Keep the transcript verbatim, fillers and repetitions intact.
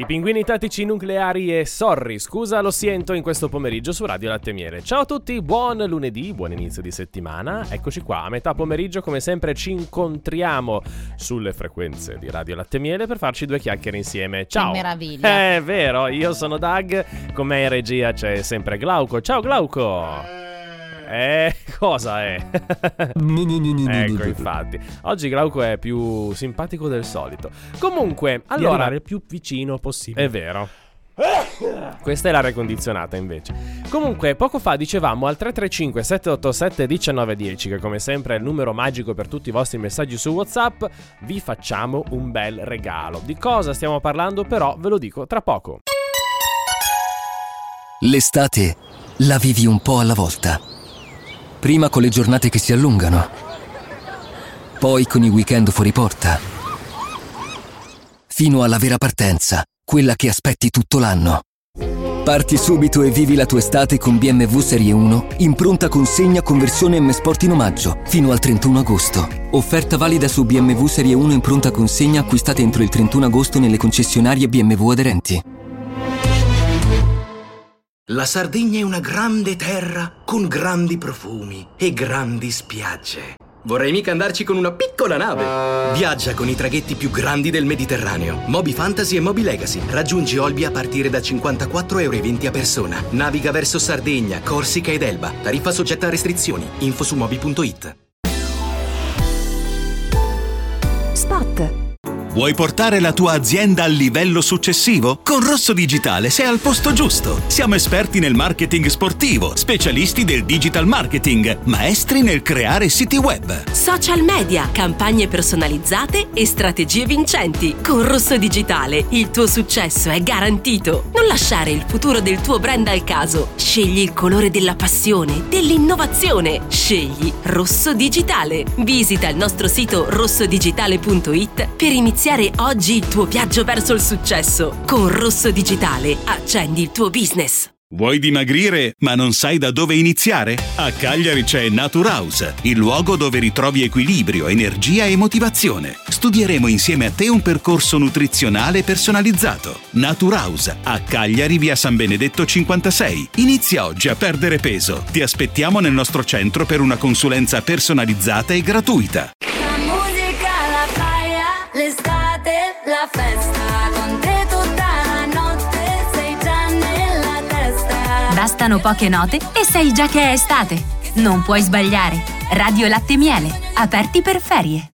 I pinguini tattici nucleari e Sorry, scusa lo siento in questo pomeriggio su Radio Latte e Miele. Ciao a tutti, buon lunedì, buon inizio di settimana. Eccoci qua, a metà pomeriggio come sempre ci incontriamo sulle frequenze di Radio Latte e Miele per farci due chiacchiere insieme. Ciao! Che meraviglia! È vero, io sono Doug, con me in regia c'è sempre Glauco. Ciao Glauco! Eh, cosa è? Ecco, infatti. Oggi Glauco è più simpatico del solito. Comunque, allora, di arrivare più vicino possibile. è vero. Questa è l'aria condizionata invece. Comunque, poco fa dicevamo al tre tre cinque sette otto sette uno nove uno zero, che come sempre è il numero magico per tutti i vostri messaggi su WhatsApp, vi facciamo un bel regalo. Di cosa stiamo parlando però ve lo dico tra poco. L'estate la vivi un po' alla volta. Prima con le giornate che si allungano, poi con i weekend fuori porta, fino alla vera partenza, quella che aspetti tutto l'anno. Parti subito e vivi la tua estate con B M W Serie uno in pronta consegna con versione M Sport in omaggio fino al trentuno agosto. Offerta valida su B M W Serie uno in pronta consegna acquistate entro il trentuno agosto nelle concessionarie B M W aderenti. La Sardegna è una grande terra con grandi profumi e grandi spiagge. Vorrei mica andarci con una piccola nave. Viaggia con i traghetti più grandi del Mediterraneo. Moby Fantasy e Moby Legacy. Raggiungi Olbia a partire da cinquantaquattro euro e venti a persona. Naviga verso Sardegna, Corsica ed Elba. Tariffa soggetta a restrizioni. Info su moby punto it. Spot. Vuoi portare la tua azienda al livello successivo? Con Rosso Digitale sei al posto giusto. Siamo esperti nel marketing sportivo, specialisti del digital marketing, maestri nel creare siti web, Social media, campagne personalizzate e strategie vincenti. Con Rosso Digitale il tuo successo è garantito. Non lasciare il futuro del tuo brand al caso. Scegli il colore della passione, dell'innovazione. Scegli Rosso Digitale. Visita il nostro sito rosso digitale punto it per iniziare oggi il tuo viaggio verso il successo. Con Rosso Digitale accendi il tuo business. Vuoi dimagrire ma non sai da dove iniziare? A Cagliari c'è Naturhouse, il luogo dove ritrovi equilibrio, energia e motivazione. Studieremo insieme a te un percorso nutrizionale personalizzato. Naturhouse, a Cagliari, via San Benedetto cinquantasei. Inizia oggi a perdere peso. Ti aspettiamo nel nostro centro per una consulenza personalizzata e gratuita. La musica, la playa, l'estate, la festa. Con te tutta la notte, sei già nella testa. Bastano poche note e sai già che è estate. Non puoi sbagliare. Radio Latte e Miele, aperti per ferie.